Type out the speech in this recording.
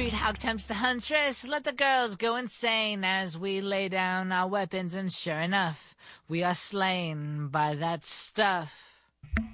Street hog tempts the huntress. Let the girls go insane as we lay down our weapons, and sure enough, we are slain by that stuff.